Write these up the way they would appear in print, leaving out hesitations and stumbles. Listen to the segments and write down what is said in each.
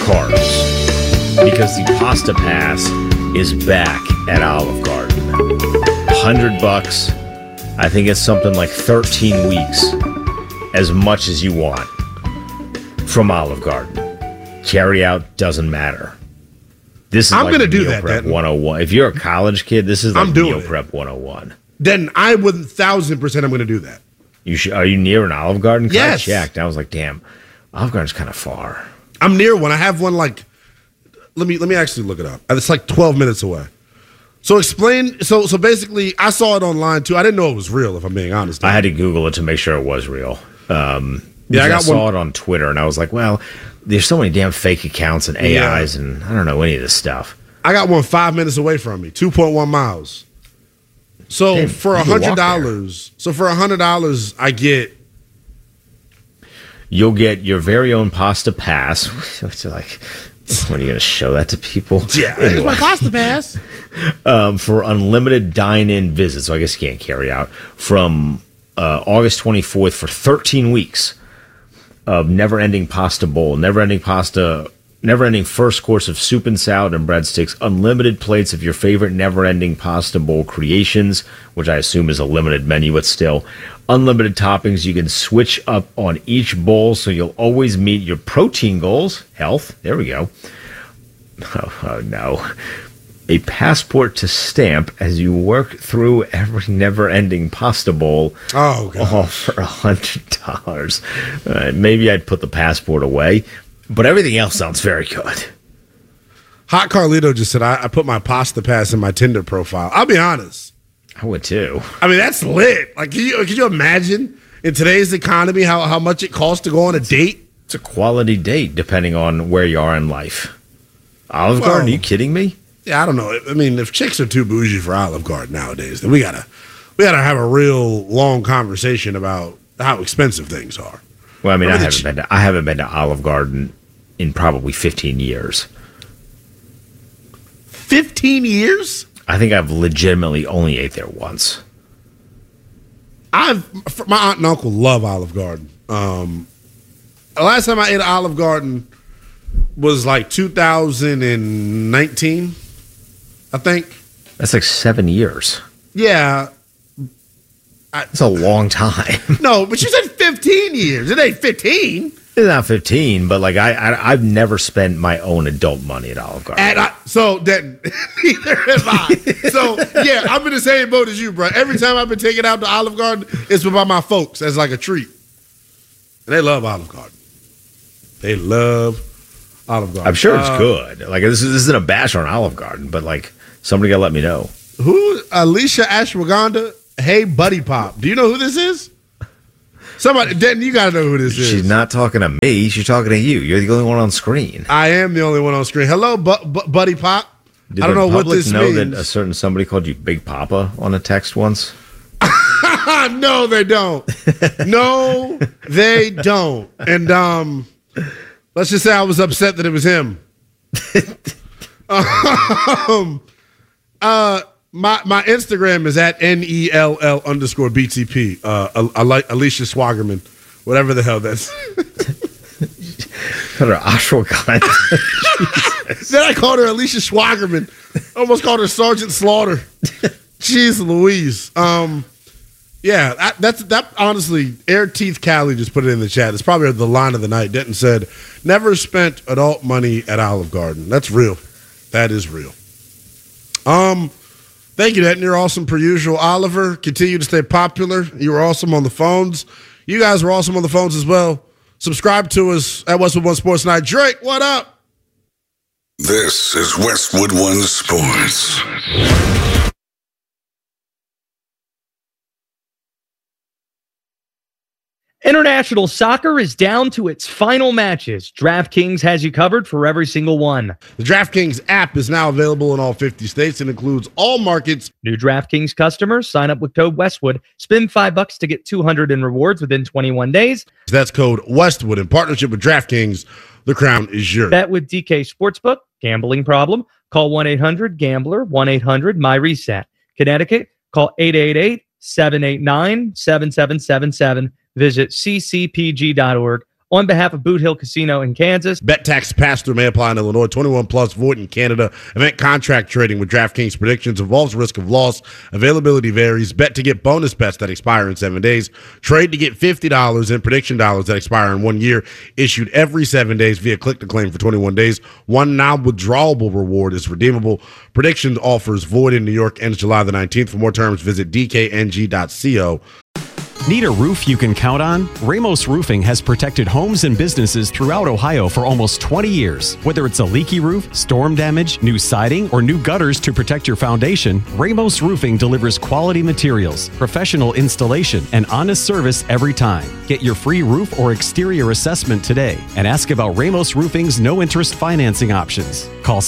carbs because the Pasta Pass is back at Olive Garden. $100. I think it's something like 13 weeks, as much as you want from Olive Garden. Carry out doesn't matter. This is I'm like gonna do meal that, prep Denton. 101. If you're a college kid, this is like I'm doing meal it. prep 101. Then I would 1,000% I'm going to do that. Are you near an Olive Garden? 'Cause Yes. I checked. I was like, damn, Olive Garden's kind of far. I'm near one. I have one like. Let me actually look it up. It's like 12 minutes away. So explain. So basically, I saw it online too. I didn't know it was real. If I'm being honest, I had to Google it to make sure it was real. Yeah, I saw it on Twitter, and I was like, well, there's so many damn fake accounts and AIs, and I don't know any of this stuff. I got one 5 minutes away from me, 2.1 miles. So Damn, for you can walk $100, I get. You'll get your very own Pasta Pass, which are like, when are you going to show that to people? Yeah, Anyway. it's my pasta pass. For unlimited dine-in visits, so I guess you can't carry out, from August 24th for 13 weeks of never-ending pasta bowl, never-ending first course of soup and salad and breadsticks, unlimited plates of your favorite never-ending pasta bowl creations, which I assume is a limited menu, but still, unlimited toppings. You can switch up on each bowl, so you'll always meet your protein goals. Health, there we go. Oh no. A passport to stamp as you work through every never-ending pasta bowl. Oh, God. All for $100. Maybe I'd put the passport away, but everything else sounds very good. Hot Carlito just said, I put my pasta pass in my Tinder profile. I'll be honest. I would too. I mean, that's lit. Like, can you imagine in today's economy how much it costs to go on a date? It's a quality date, depending on where you are in life. Olive Garden, are you kidding me? Yeah, I don't know. I mean, if chicks are too bougie for Olive Garden nowadays, then we gotta have a real long conversation about how expensive things are. Well, I mean, I haven't been to Olive Garden in probably 15 years. 15 years? I think I've legitimately only ate there once. My aunt and uncle love Olive Garden. The last time I ate at Olive Garden was like 2019, I think. That's like 7 years. Yeah. It's a long time. No, but you said 15 years. It ain't 15. It's not 15, but like I've never spent my own adult money at Olive Garden. So then, neither have I. So yeah, I'm in the same boat as you, bro. Every time I've been taken out to Olive Garden, it's by my folks as like a treat. And they love Olive Garden. They love Olive Garden. I'm sure it's good. Like this isn't a bash on Olive Garden, but like somebody gotta let me know. Who? Alicia Ashwagandha. Hey, Buddy Pop. Do you know who this is? Somebody, Denton, you gotta know who this is. She's not talking to me. She's talking to you. You're the only one on screen. I am the only one on screen. Hello, Buddy Pop. Did I don't know what this means. that a certain somebody called you Big Papa on a text once? No, they don't. No, they don't. And let's just say I was upset that it was him. My Instagram is at NELL_BTP. Alicia Swagerman, whatever the hell that's. Called her ashwagandha. Then I called her Alicia Swagerman. Almost called her Sergeant Slaughter. Jeez Louise. Yeah, that honestly, Air Teeth Cali just put it in the chat. It's probably the line of the night. Denton said, never spent adult money at Olive Garden. That's real. That is real. Thank you, Denton. You're awesome per usual. Oliver, continue to stay popular. You were awesome on the phones. You guys were awesome on the phones as well. Subscribe to us at Westwood One Sports Night. Drake, what up? This is Westwood One Sports. International soccer is down to its final matches. DraftKings has you covered for every single one. The DraftKings app is now available in all 50 states and includes all markets. New DraftKings customers sign up with code Westwood. Spend $5 to get $200 in rewards within 21 days. That's code Westwood in partnership with DraftKings. The crown is yours. Bet with DK Sportsbook. Gambling problem? Call 1-800-GAMBLER, 1-800-MyReset. Connecticut, call 888-789-7777. Visit ccpg.org. on behalf of Boot Hill Casino in Kansas. Bet tax pass-through may apply in Illinois. 21 plus, void in Canada. Event contract trading with DraftKings predictions involves risk of loss. Availability varies. Bet to get bonus bets that expire in 7 days. Trade to get $50 in prediction dollars that expire in 1 year. Issued every 7 days via click-to-claim for 21 days. One non-withdrawable reward is redeemable. Predictions offers void in New York ends July the 19th. For more terms, visit dkng.co. Need a roof you can count on? Ramos Roofing has protected homes and businesses throughout Ohio for almost 20 years. Whether it's a leaky roof, storm damage, new siding, or new gutters to protect your foundation, Ramos Roofing delivers quality materials, professional installation, and honest service every time. Get your free roof or exterior assessment today and ask about Ramos Roofing's no-interest financing options. Call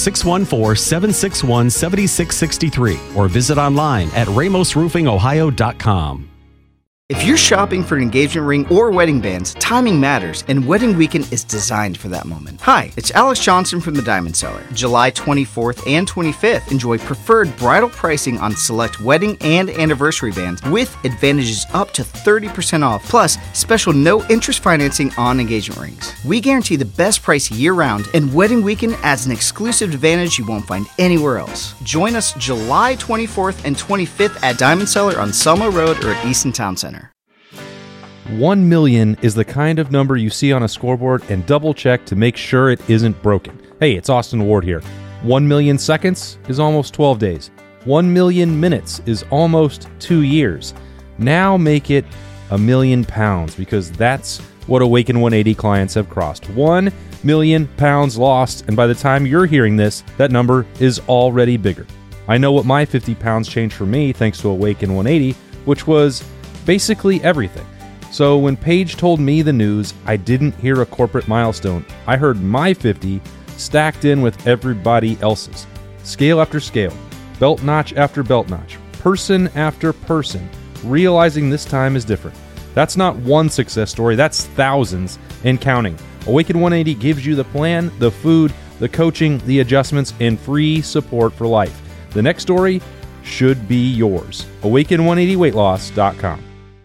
614-761-7663 or visit online at ramosroofingohio.com. If you're shopping for an engagement ring or wedding bands, timing matters, and Wedding Weekend is designed for that moment. Hi, it's Alex Johnson from the Diamond Cellar. July 24th and 25th, enjoy preferred bridal pricing on select wedding and anniversary bands with advantages up to 30% off, plus special no-interest financing on engagement rings. We guarantee the best price year-round, and Wedding Weekend adds an exclusive advantage you won't find anywhere else. Join us July 24th and 25th at Diamond Cellar on Selma Road or at Easton Town Center. 1 million is the kind of number you see on a scoreboard and double check to make sure it isn't broken. Hey, it's Austin Ward here. 1 million seconds is almost 12 days. 1 million minutes is almost 2 years. Now make it £1,000,000 because that's what Awaken 180 clients have crossed. 1 million pounds lost, and by the time you're hearing this, that number is already bigger. I know what my 50 pounds changed for me thanks to Awaken 180, which was basically everything. So when Paige told me the news, I didn't hear a corporate milestone. I heard my 50 stacked in with everybody else's. Scale after scale, belt notch after belt notch, person after person, realizing this time is different. That's not one success story, that's thousands and counting. Awaken 180 gives you the plan, the food, the coaching, the adjustments, and free support for life. The next story should be yours. Awaken180weightloss.com.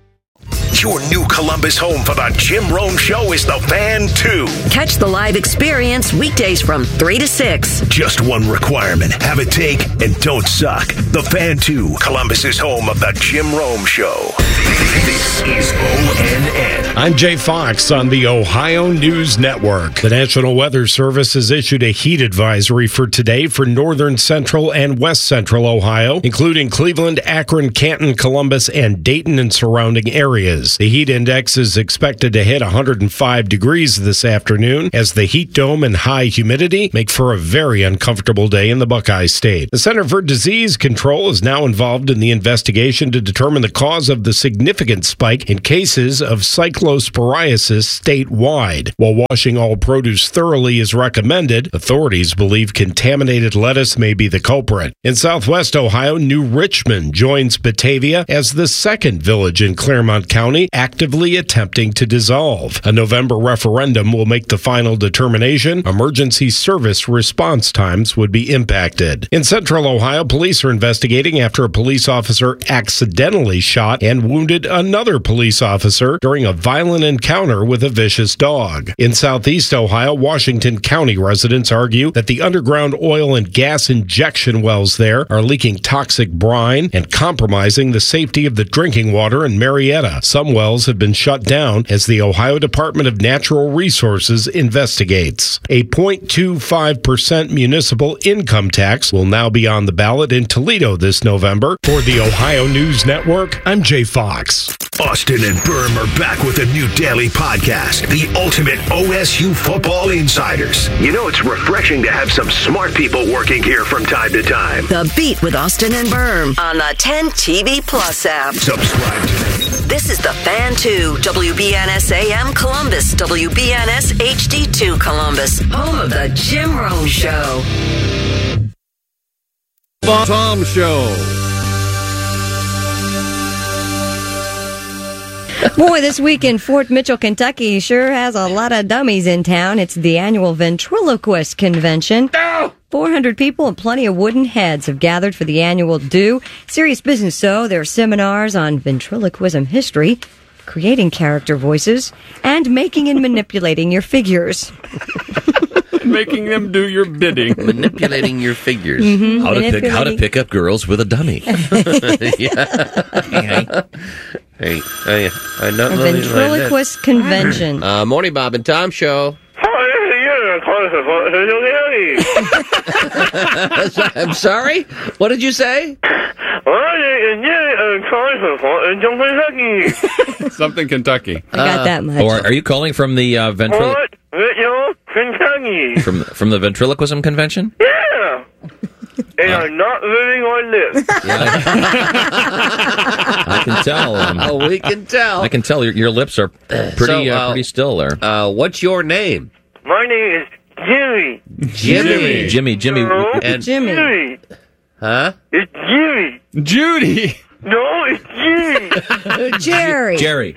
Your new Columbus home for the Jim Rome Show is the Fan 2. Catch the live experience weekdays from 3 to 6. Just one requirement. Have a take and don't suck. The Fan 2, Columbus's home of the Jim Rome Show. This is ONN. I'm Jay Fox on the Ohio News Network. The National Weather Service has issued a heat advisory for today for northern, central, and west central Ohio, including Cleveland, Akron, Canton, Columbus, and Dayton and surrounding areas. The heat index is expected to hit 105 degrees this afternoon as the heat dome and high humidity make for a very uncomfortable day in the Buckeye State. The Center for Disease Control is now involved in the investigation to determine the cause of the significant spike in cases of cyclosporiasis statewide. While washing all produce thoroughly is recommended, authorities believe contaminated lettuce may be the culprit. In southwest Ohio, New Richmond joins Batavia as the second village in Claremont County actively attempting to dissolve. A November referendum will make the final determination. Emergency service response times would be impacted. In central Ohio, police are investigating after a police officer accidentally shot and wounded another police officer during a violent encounter with a vicious dog. In southeast Ohio, Washington County residents argue that the underground oil and gas injection wells there are leaking toxic brine and compromising the safety of the drinking water in Marietta. Some wells have been shut down as the Ohio Department of Natural Resources investigates. A 0.25% municipal income tax will now be on the ballot in Toledo this November. For the Ohio News Network, I'm Jay Fox. Austin and Berm are back with a new daily podcast, The Ultimate OSU Football Insiders. You know, it's refreshing to have some smart people working here from time to time. The Beat with Austin and Berm on the 10 TV Plus app. Subscribe today. This is the Fan 2, WBNS AM Columbus, WBNS HD2 Columbus, home of the Jim Rome Show. Tom Show. Boy, this week in Fort Mitchell, Kentucky sure has a lot of dummies in town. It's the annual Ventriloquist Convention. 400 people and plenty of wooden heads have gathered for the annual do. Serious business, though. There are seminars on ventriloquism history, creating character voices, and making and manipulating your figures. Making them do your bidding. Manipulating your figures. Mm-hmm. How to pick up girls with a dummy. Hey, I'm not A ventriloquist convention. Morning, Bob and Tom show. I'm sorry? What did you say? Something Kentucky. I got that much. Or are you calling from the Kentucky. from the ventriloquism convention? Yeah. And I'm not living on this. I can tell. We can tell. I can tell your lips are pretty still there. What's your name? My name is Jimmy. Jimmy. And Jimmy. Huh? It's Jimmy. Judy. No, it's Jimmy. Jerry.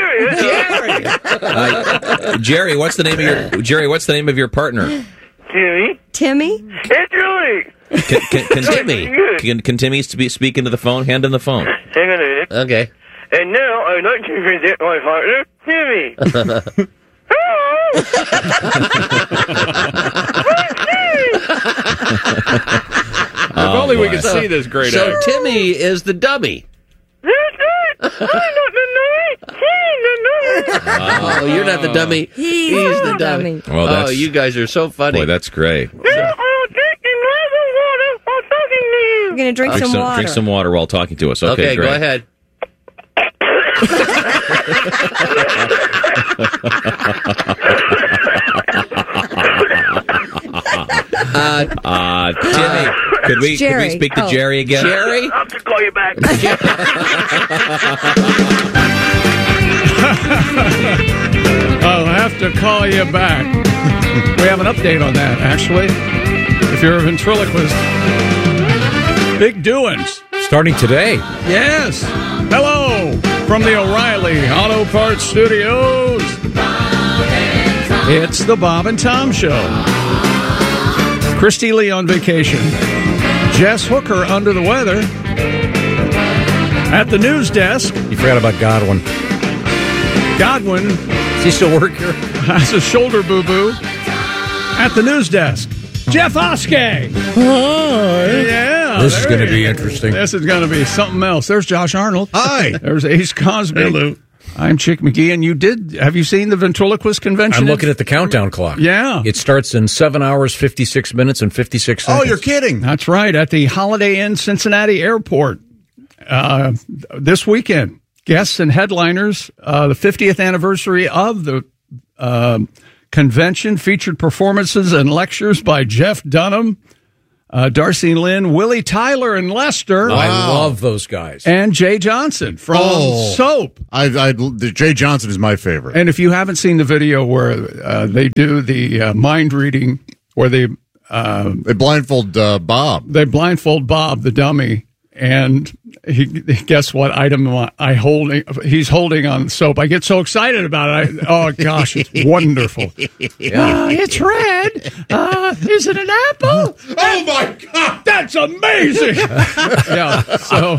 Jerry, what's the name of your partner? Timmy. It's Julie. Can Timmy speak into the phone? Hand him the phone. Hang on a minute. Okay. And now I'd like to present my partner, Timmy. If only we could see this great So act. Timmy is the dummy. That's right. I'm not the dummy. He's the dummy. Oh, you're not the dummy. He's the dummy. Well, you guys are so funny. Boy, that's great. Now I'll drink a glass of water while talking to you. You're going to drink some water. Drink some water while talking to us. Okay, great. Go ahead. Timmy, could we speak to Jerry again? Jerry? I'll have to call you back. I'll have to call you back. We have an update on that, actually. If you're a ventriloquist. Big doings. Starting today. Yes. Hello from the O'Reilly Auto Parts Studios. It's the Bob and Tom Show. Christy Lee on vacation. Jess Hooker under the weather. At the news desk. You forgot about Godwin. Godwin. Does he still work here? Has a shoulder boo-boo. At the news desk. Jeff Oskey. Hi. Yeah. This is going to be interesting. This is going to be something else. There's Josh Arnold. Hi. There's Ace Cosby. Hello. I'm Chick McGee, and have you seen the ventriloquist convention? I'm looking at the countdown clock. Yeah. It starts in 7 hours, 56 minutes, and 56 seconds. Oh, you're kidding. That's right. At the Holiday Inn Cincinnati Airport this weekend. Guests and headliners, the 50th anniversary of the convention featured performances and lectures by Jeff Dunham, Darcy Lynn, Willie Tyler, and Lester. Wow. I love those guys. And Jay Johnson from Soap. Jay Johnson is my favorite. And if you haven't seen the video where they do the mind reading, where they blindfold Bob. They blindfold Bob, the dummy. And guess what item he's holding on Soap. I get so excited about it. Oh, gosh, it's wonderful. It's red. Is it an apple? Oh, my God. That's amazing. Yeah, so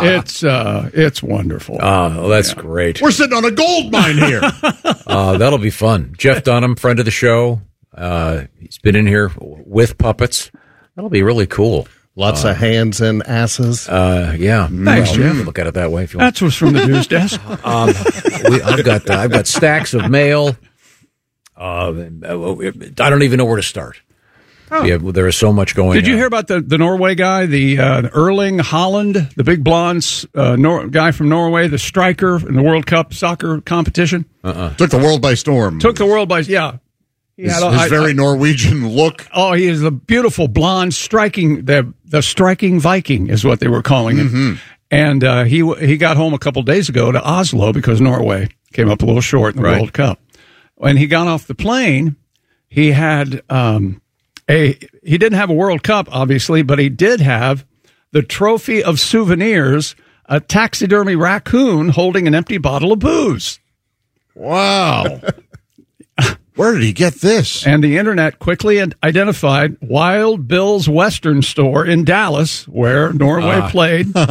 it's wonderful. Oh, that's great. We're sitting on a gold mine here. That'll be fun. Jeff Dunham, friend of the show. He's been in here with puppets. That'll be really cool. Lots of hands and asses. Yeah. Thanks, Jim. Look at it that way if you want. That's what's from the news desk. I've got stacks of mail. I don't even know where to start. Oh. Yeah, there is so much going on. Did you hear about the Norway guy, the Erling Haaland, the big blonde guy from Norway, the striker in the World Cup soccer competition? Took the world by storm. His very Norwegian look. Oh, he is a beautiful blonde striking. The striking Viking is what they were calling him. Mm-hmm. And he got home a couple days ago to Oslo because Norway came up a little short in the World Cup. When he got off the plane, he had he didn't have a World Cup, obviously, but he did have the trophy of souvenirs, a taxidermy raccoon holding an empty bottle of booze. Wow. Where did he get this? And the internet quickly identified Wild Bill's Western store in Dallas, where Norway played,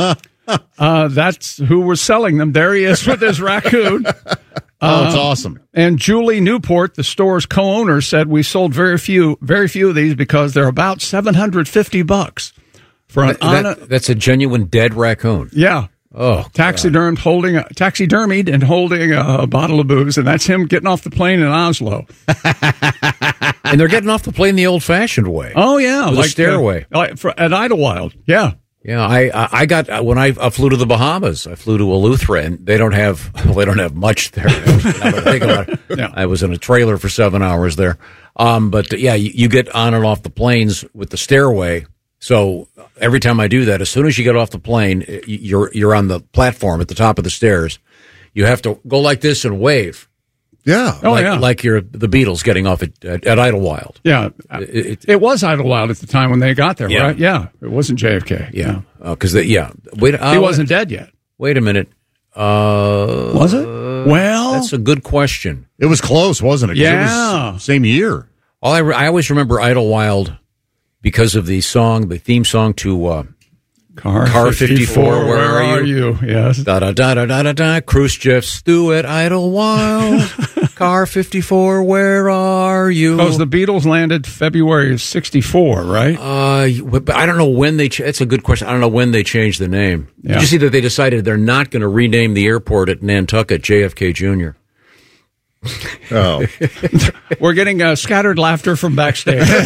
That's who was selling them. There he is with his raccoon. It's awesome. And Julie Newport, the store's co-owner, said we sold very few of these because they're about $750 for an that's a genuine dead raccoon. Yeah. Oh, taxidermied and holding a bottle of booze, and that's him getting off the plane in Oslo. And they're getting off the plane the old-fashioned way. Oh yeah, with a stairway at Idlewild. Yeah. Yeah, I got when I flew to the Bahamas. I flew to Eleuthera, and they don't have much there. Now that I think about it. Yeah. I was in a trailer for 7 hours there. But yeah, you get on and off the planes with the stairway. So every time I do that, as soon as you get off the plane, you're on the platform at the top of the stairs. You have to go like this and wave. Yeah. Like you're the Beatles getting off at Idlewild. Yeah. It was Idlewild at the time when they got there, Yeah. right? Yeah. It wasn't JFK. Yeah. Because he He wasn't dead yet. Wait a minute. Was it? Well, that's a good question. It was close, wasn't it? 'Cause Yeah. it was same year. I always remember Idlewild because of the theme song to Car 54. Where are you? Yes. Da da da da da da da. Khrushchev stew at Idlewild. Car 54. Where are you? Because the Beatles landed February of '64, right? But I don't know when they. It's a good question. I don't know when they changed the name. Yeah. Did you see that they decided they're not going to rename the airport at Nantucket JFK Jr.? Oh, we're getting scattered laughter from backstage. Is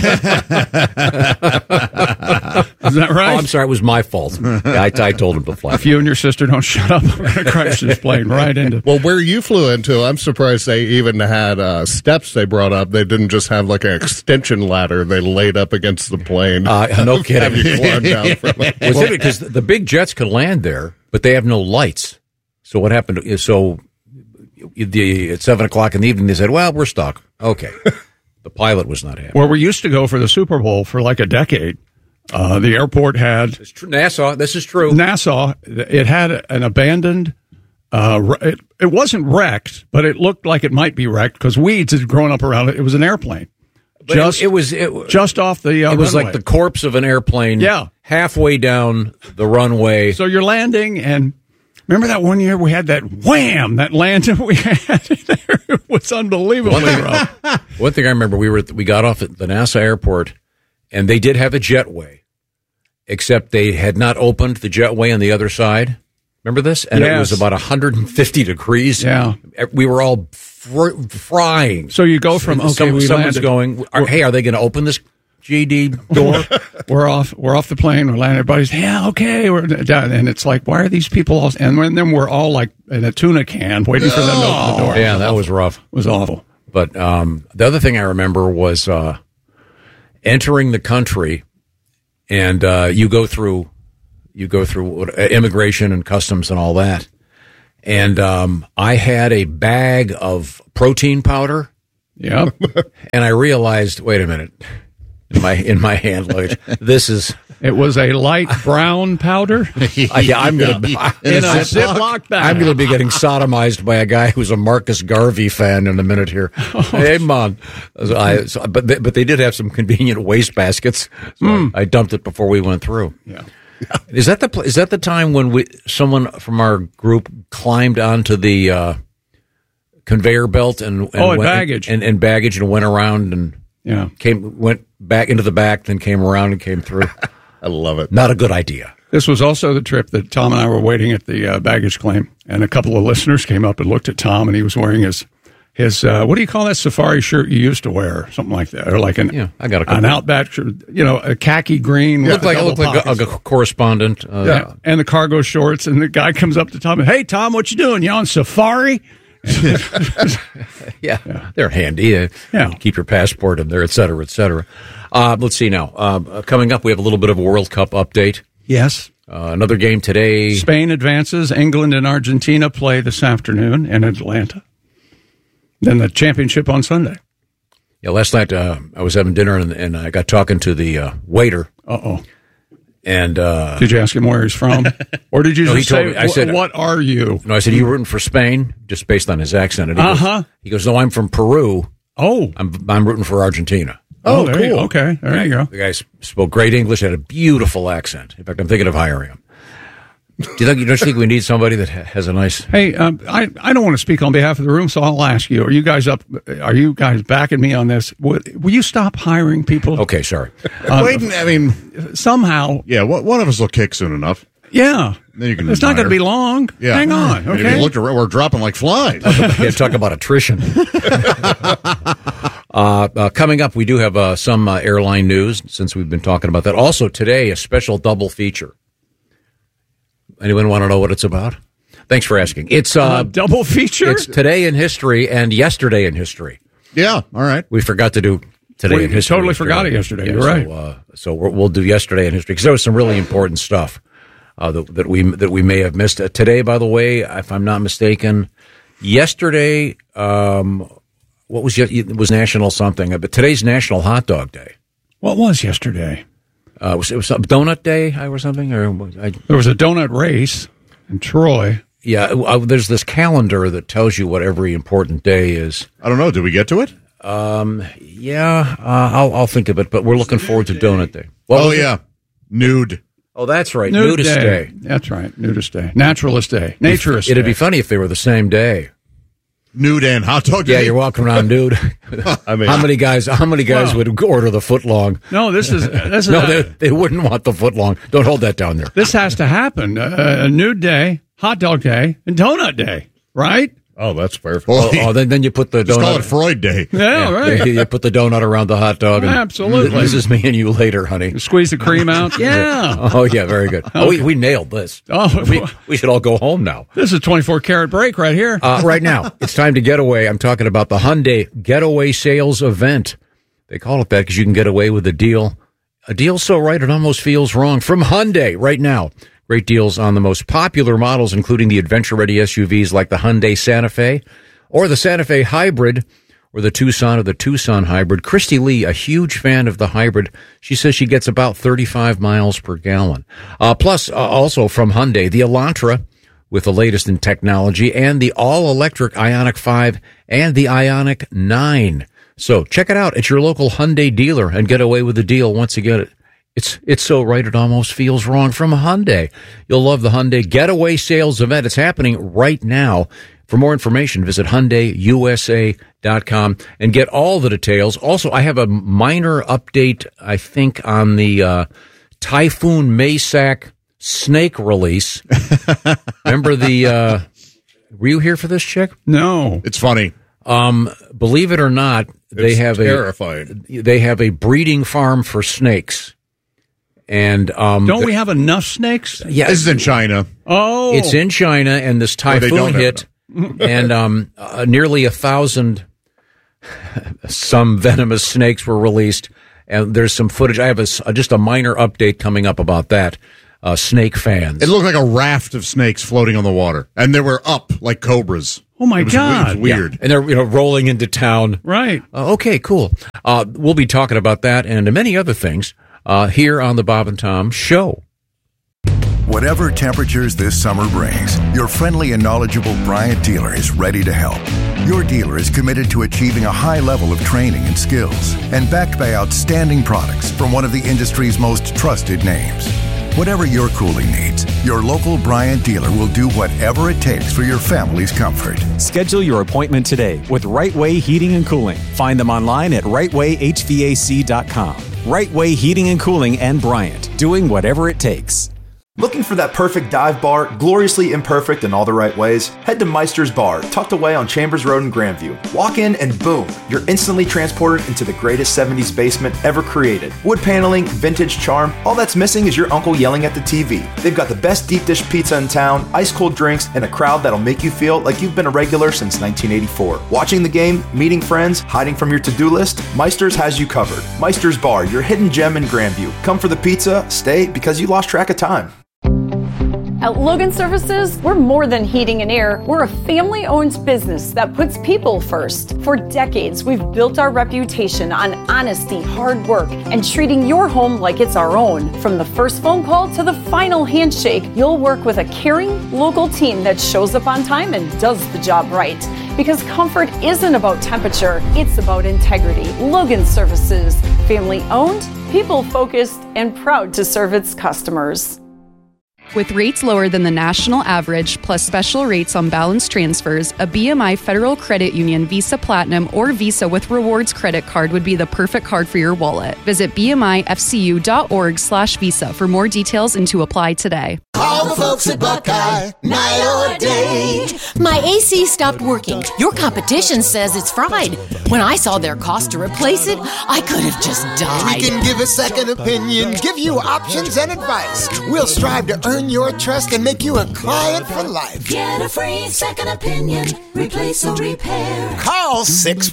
that right? Oh, I'm sorry, it was my fault. Yeah, I told him to fly. If you and your sister don't shut up, we're going to crash this plane right into. Well, where you flew into, I'm surprised they even had steps they brought up. They didn't just have like an extension ladder they laid up against the plane. No kidding. Have you climb down from it. Because the big jets could land there, but they have no lights. So what happened is at 7 o'clock in the evening, they said, well, we're stuck. Okay. The pilot was not happy. Where we used to go for the Super Bowl for like a decade, the airport had... It's true. Nassau, this is true. Nassau, it had an abandoned... it wasn't wrecked, but it looked like it might be wrecked because weeds had grown up around it. It was an airplane. But it was just off the It was runway. like the corpse of an airplane halfway down the runway. So you're landing and... Remember that one year we had that wham, that landing we had there? It was unbelievably rough. One thing I remember, we got off at the Nassau airport, and they did have a jetway, except they had not opened the jetway on the other side. Remember this? And It was about 150 degrees. Yeah. We were all frying. So you go from, someone's landed. going, hey, are they going to open this GD door? We're off the plane. We're landing. Everybody's, yeah, okay. We're down. And it's like, why are these people all... And then we're all like in a tuna can waiting for them to open the door. Yeah, that was rough. It was awful. But the other thing I remember was entering the country, and you go through immigration and customs and all that. And I had a bag of protein powder. Yeah. And I realized, wait a minute, in my hand luggage, this is... It was a light brown powder. I'm going to be in a Ziploc bag. I'm going to be getting sodomized by a guy who's a Marcus Garvey fan in a minute here. Hey, man! But they did have some convenient waste baskets. So I dumped it before we went through. Yeah. Is that the time when someone from our group climbed onto the conveyor belt and baggage and baggage and went around and went back into the back, then came around and came through? I love it. Not a good idea. This was also the trip that Tom and I were waiting at the baggage claim, and a couple of listeners came up and looked at Tom, and he was wearing his what do you call that safari shirt you used to wear, something like that, or like an Outback shirt, a khaki green. Looked like a correspondent. And the cargo shorts, and the guy comes up to Tom and, hey, Tom, what you doing? You on safari? Yeah, they're handy. Keep your passport in there, et cetera, et cetera. Let's see now. Coming up, we have a little bit of a World Cup update. Yes. Another game today. Spain advances. England and Argentina play this afternoon in Atlanta. Then the championship on Sunday. Yeah, last night I was having dinner and I got talking to the waiter. Uh-oh. And did you ask him where he's from? Or did you just say, I said, what are you? No, I said, you rooting for Spain? Just based on his accent. And he goes, no, I'm from Peru. Oh. I'm rooting for Argentina. Oh, cool. Okay, there you go. The guy spoke great English, had a beautiful accent. In fact, I'm thinking of hiring him. Don't you think we need somebody that has a nice? Hey, I don't want to speak on behalf of the room, so I'll ask you: Are you guys backing me on this? Will you stop hiring people? Okay, sorry. Wait, I mean, somehow, yeah. One of us will kick soon enough. Yeah, then you can. It's not going to be long. Yeah. Hang on. I mean, Okay, we're dropping like flies. Talk about attrition. Coming up, we do have some airline news since we've been talking about that. Also today, a special double feature. Anyone want to know what it's about? Thanks for asking. It's double feature. It's today in history and yesterday in history. Yeah, all right. We forgot to do today in history. Totally forgot it yesterday. Yeah, You're right. So we'll do yesterday in history because there was some really important stuff that we may have missed. Today, by the way, if I'm not mistaken, yesterday it was National something, but today's National Hot Dog Day. What was yesterday? It was Donut Day or something? There was a donut race in Troy. Yeah, there's this calendar that tells you what every important day is. I don't know. Did we get to it? Yeah, I'll think of it, but we're looking forward to Donut Day. Yeah. Nude. Oh, that's right. Nudist Day. That's right. Nudist Day. Naturalist Day. Naturist It'd Day. be funny if they were the same day. Nude and hot dog day. Yeah, you're walking around nude. I mean, how many guys would order the foot long? No, this is no, they wouldn't want the foot long. Don't hold that down there. This has to happen. A nude day, hot dog day, and donut day, right? Oh, that's perfect. Oh, then you put the Just donut. call it Freud Day. Yeah, right. You put the donut around the hot dog. And Absolutely. This is me and you later, honey. Squeeze the cream out. Yeah. Oh, yeah, very good. Okay. Oh, we nailed this. Oh, we should all go home now. This is a 24-karat break right here. Right now, it's time to get away. I'm talking about the Hyundai Getaway Sales Event. They call it that because you can get away with a deal. A deal so right it almost feels wrong. From Hyundai right now. Great deals on the most popular models, including the adventure-ready SUVs like the Hyundai Santa Fe or the Santa Fe Hybrid or the Tucson or the Tucson Hybrid. Christy Lee, a huge fan of the Hybrid. She says she gets about 35 miles per gallon. Plus, also from Hyundai, the Elantra with the latest in technology and the all-electric Ioniq 5 and the Ioniq 9. So check it out at your local Hyundai dealer and get away with the deal once you get it. It's so right it almost feels wrong from Hyundai. You'll love the Hyundai Getaway Sales Event. It's happening right now. For more information, visit HyundaiUSA.com and get all the details. Also, I have a minor update, I think, on the Typhoon Maysack snake release. Remember the... were you here for this, Chick? No. It's funny. Believe it or not, they have a breeding farm for snakes. And don't we have enough snakes? Yeah, this is in China. Oh, it's in China, and this typhoon hit, and nearly 1,000 some venomous snakes were released. And there's some footage. I have just a minor update coming up about that. Snake fans. It looked like a raft of snakes floating on the water, and they were up like cobras. Oh my God! It was weird. Yeah. And they're rolling into town. Right. Okay. Cool. We'll be talking about that and many other things. Here on the Bob and Tom Show. Whatever temperatures this summer brings, your friendly and knowledgeable Bryant dealer is ready to help. Your dealer is committed to achieving a high level of training and skills and backed by outstanding products from one of the industry's most trusted names. Whatever your cooling needs, your local Bryant dealer will do whatever it takes for your family's comfort. Schedule your appointment today with Right Way Heating and Cooling. Find them online at rightwayhvac.com. Right Way Heating and Cooling and Bryant, doing whatever it takes. Looking for that perfect dive bar, gloriously imperfect in all the right ways? Head to Meister's Bar, tucked away on Chambers Road in Grandview. Walk in and boom, you're instantly transported into the greatest 70s basement ever created. Wood paneling, vintage charm, all that's missing is your uncle yelling at the TV. They've got the best deep dish pizza in town, ice cold drinks, and a crowd that'll make you feel like you've been a regular since 1984. Watching the game, meeting friends, hiding from your to-do list, Meister's has you covered. Meister's Bar, your hidden gem in Grandview. Come for the pizza, stay because you lost track of time. At Logan Services, we're more than heating and air. We're a family-owned business that puts people first. For decades, we've built our reputation on honesty, hard work, and treating your home like it's our own. From the first phone call to the final handshake, you'll work with a caring, local team that shows up on time and does the job right. Because comfort isn't about temperature, it's about integrity. Logan Services, family-owned, people-focused, and proud to serve its customers. With rates lower than the national average, plus special rates on balance transfers, a BMI Federal Credit Union Visa Platinum or Visa with Rewards credit card would be the perfect card for your wallet. Visit bmifcu.org/visa for more details and to apply today. Call the folks at Buckeye, night or day. My AC stopped working. Your competition says it's fried. When I saw their cost to replace it, I could have just died. We can give a second opinion, give you options and advice. We'll strive to earn your trust and make you a client for life. Get a free second opinion, replace or repair. Call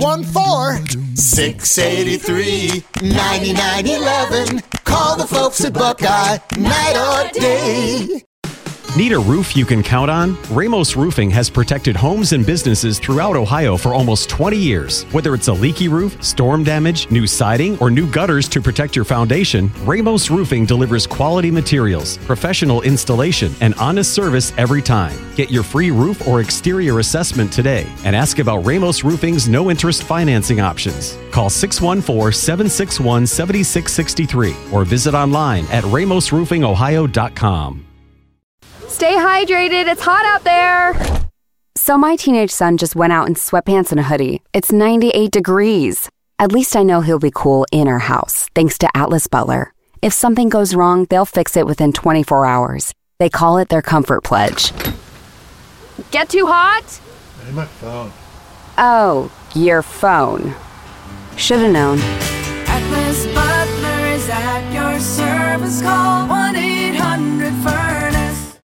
614-683-9911. Call the folks at Buckeye, night or day. Need a roof you can count on? Ramos Roofing has protected homes and businesses throughout Ohio for almost 20 years. Whether it's a leaky roof, storm damage, new siding, or new gutters to protect your foundation, Ramos Roofing delivers quality materials, professional installation, and honest service every time. Get your free roof or exterior assessment today and ask about Ramos Roofing's no-interest financing options. Call 614-761-7663 or visit online at ramosroofingohio.com. Stay hydrated. It's hot out there. So my teenage son just went out in sweatpants and a hoodie. It's 98 degrees. At least I know he'll be cool in our house, thanks to Atlas Butler. If something goes wrong, they'll fix it within 24 hours. They call it their comfort pledge. Get too hot? Hey, my phone. Oh, your phone. Should've known. Atlas Butler is at your service. Call 1-800-FURNACE.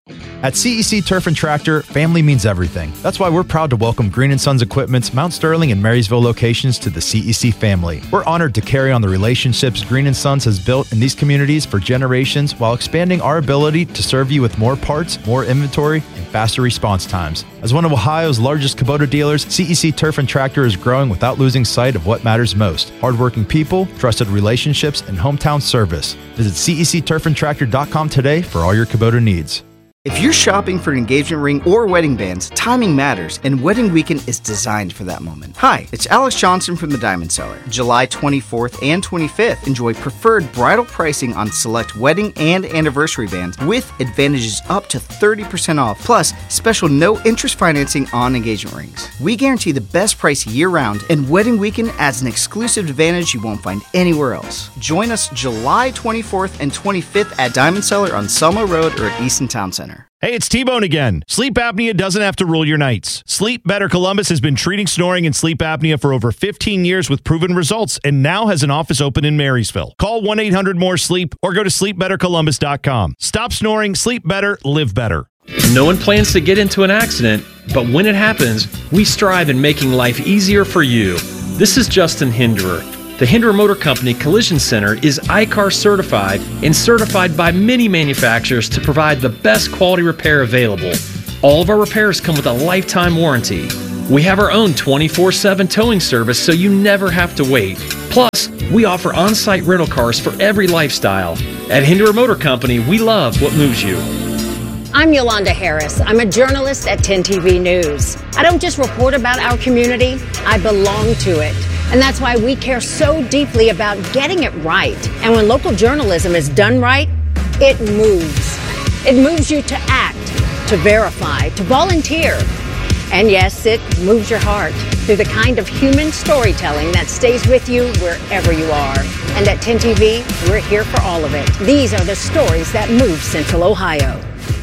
At CEC Turf and Tractor, family means everything. That's why we're proud to welcome Green & Sons Equipment's Mount Sterling and Marysville locations to the CEC family. We're honored to carry on the relationships Green & Sons has built in these communities for generations while expanding our ability to serve you with more parts, more inventory, and faster response times. As one of Ohio's largest Kubota dealers, CEC Turf and Tractor is growing without losing sight of what matters most: hardworking people, trusted relationships, and hometown service. Visit CECTurfandTractor.com today for all your Kubota needs. If you're shopping for an engagement ring or wedding bands, timing matters, and Wedding Weekend is designed for that moment. Hi, it's Alex Johnson from the Diamond Cellar. July 24th and 25th, enjoy preferred bridal pricing on select wedding and anniversary bands with advantages up to 30% off, plus special no-interest financing on engagement rings. We guarantee the best price year-round, and Wedding Weekend adds an exclusive advantage you won't find anywhere else. Join us July 24th and 25th at Diamond Cellar on Selma Road or at Easton Town Center. Hey, it's T-Bone again. Sleep apnea doesn't have to rule your nights. Sleep Better Columbus has been treating snoring and sleep apnea for over 15 years with proven results and now has an office open in Marysville. Call 1-800-MORE-SLEEP or go to sleepbettercolumbus.com. Stop snoring, sleep better, live better. No one plans to get into an accident, but when it happens, we strive in making life easier for you. This is Justin Hinderer. The Hinderer Motor Company Collision Center is ICAR certified and certified by many manufacturers to provide the best quality repair available. All of our repairs come with a lifetime warranty. We have our own 24/7 towing service so you never have to wait. Plus, we offer on-site rental cars for every lifestyle. At Hinderer Motor Company, we love what moves you. I'm Yolanda Harris. I'm a journalist at 10 TV News. I don't just report about our community, I belong to it. And that's why we care so deeply about getting it right. And when local journalism is done right, it moves. It moves you to act, to verify, to volunteer. And yes, it moves your heart through the kind of human storytelling that stays with you wherever you are. And at 10 TV, we're here for all of it. These are the stories that move Central Ohio.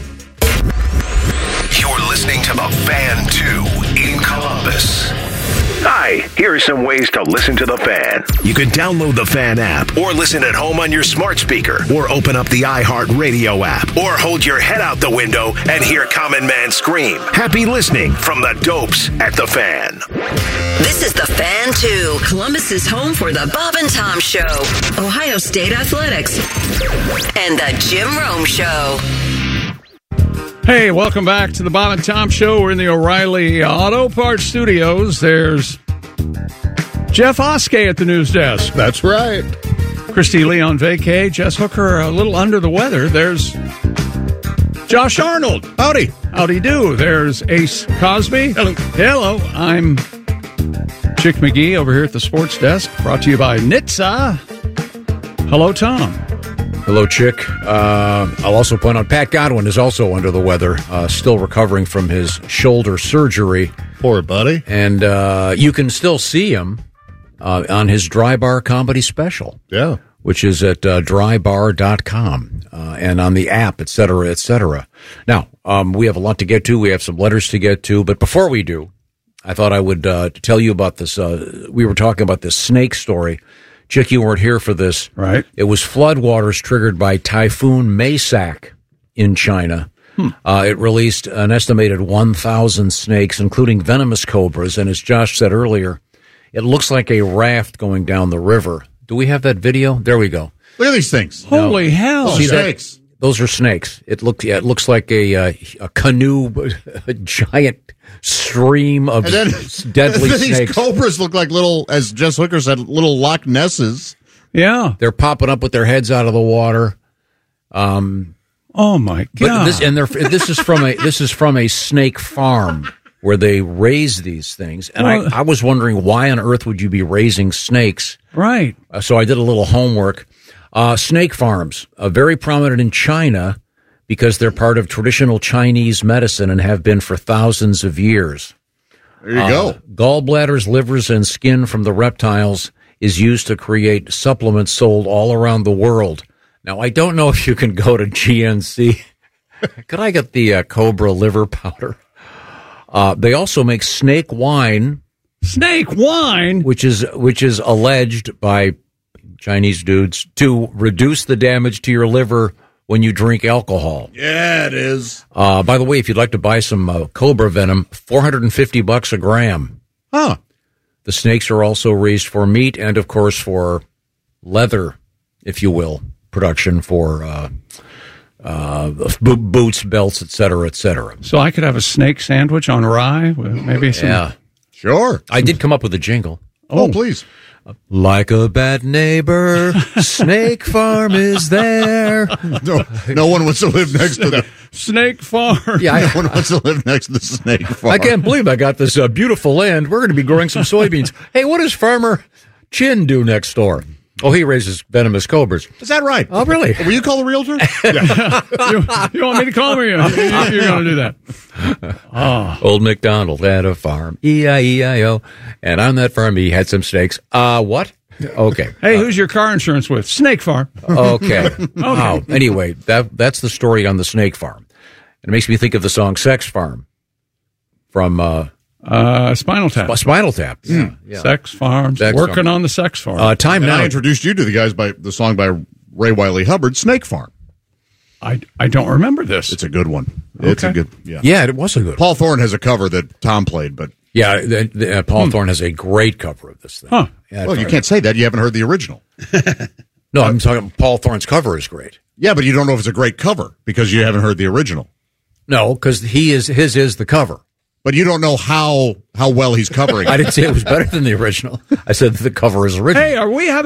You're listening to The Fan 2 in Columbus. Hi, here are some ways to listen to The Fan. You can download the Fan app or listen at home on your smart speaker or open up the iHeartRadio app or hold your head out the window and hear Common Man scream. Happy listening from the Dopes at The Fan. This is The Fan 2, Columbus's home for the Bob and Tom Show, Ohio State Athletics, and the Jim Rome Show. Hey, welcome back to the Bob and Tom Show. We're in the O'Reilly Auto Parts Studios. There's Jeff Oskey at the news desk. That's right. Christy Lee on vacay. Jess Hooker a little under the weather. There's Josh Arnold. Howdy. Howdy do. There's Ace Cosby. Hello. Hello. I'm Chick McGee over here at the sports desk. Brought to you by NHTSA. Hello, Tom. Hello, Chick. I'll also point out Pat Godwin is also under the weather, still recovering from his shoulder surgery. Poor buddy. And you can still see him on his Dry Bar comedy special. Yeah. Which is at drybar.com and on the app, et cetera, et cetera. Now, we have a lot to get to. We have some letters to get to. But before we do, I thought I would tell you about this. We were talking about this snake story. Chick, you weren't here for this. Right. It was floodwaters triggered by Typhoon Maysak in China. It released an estimated 1,000 snakes, including venomous cobras. And as Josh said earlier, it looks like a raft going down the river. Do we have that video? There we go. Look at these things. Holy hell. See snakes. That? Those are snakes. It looks like a canoe, a giant stream of deadly these snakes. Cobras look like little, as Jess Hooker said, little Loch Nesses. Yeah. They're popping up with their heads out of the water. Oh my God. This is from a snake farm where they raise these things. And I was wondering, why on earth would you be raising snakes? Right. So I did a little homework. Snake farms, very prominent in China because they're part of traditional Chinese medicine and have been for thousands of years. There you go. Gallbladders, livers, and skin from the reptiles is used to create supplements sold all around the world. Now, I don't know if you can go to GNC. Could I get the cobra liver powder? They also make snake wine. Snake wine? Which is alleged by Chinese dudes to reduce the damage to your liver when you drink alcohol. Yeah, it is. By the way, if you'd like to buy some cobra venom, $450 a gram. Huh. The snakes are also raised for meat and, of course, for leather, if you will, production for boots, belts, et cetera, et cetera. So I could have a snake sandwich on rye with maybe some... Yeah. Sure. I did come up with a jingle. Oh, please. Like a bad neighbor, Snake Farm is there. No one wants to live next to the Snake Farm. Yeah, no one wants to live next to the Snake Farm. I can't believe I got this beautiful land. We're going to be growing some soybeans. Hey, what does Farmer Chin do next door? Oh, he raises venomous cobras. Is that right? Oh, really? Will you call the realtor? You want me to call me? You're going to do that. Oh. Old MacDonald had a farm, E-I-E-I-O, and on that farm he had some snakes. What? Okay. Hey, who's your car insurance with? Snake Farm. Okay. Wow. Anyway, that's the story on the snake farm. It makes me think of the song Sex Farm from... Spinal Tap. Spinal Tap. Yeah. Sex Farms. Working on the sex farm. Time now. I introduced you to the song by Ray Wiley Hubbard, Snake Farm. I don't remember this. It's a good one. Okay. It's a good, Yeah, it was a good one. Paul Thorne has a cover that Tom played, but... Yeah, Paul Thorne has a great cover of this thing. Huh. Yeah, well, you can't say that. You haven't heard the original. No, I'm talking Paul Thorne's cover is great. Yeah, but you don't know if it's a great cover because you haven't heard the original. No, because his is the cover. But you don't know how well he's covering it. I didn't say it was better than the original. I said the cover is original. Hey, are we having